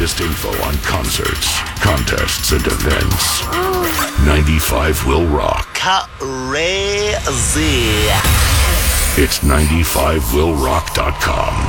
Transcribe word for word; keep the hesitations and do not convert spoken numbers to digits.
latest info on concerts, contests, and events. ninety-five will rock. Crazy. It's ninety five will rock dot com.